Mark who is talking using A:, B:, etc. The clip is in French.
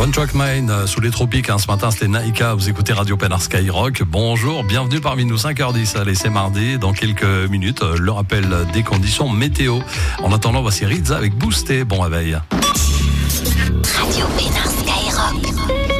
A: One Track Mind sous les tropiques. Ce matin, c'était Naïka. Vous écoutez Radio Pénard Skyrock. Bonjour, bienvenue parmi nous. 5h10. Allez, c'est mardi. Dans quelques minutes, le rappel des conditions météo. En attendant, voici Rizza avec Boosté. Bon réveil.
B: Radio Pénard Skyrock.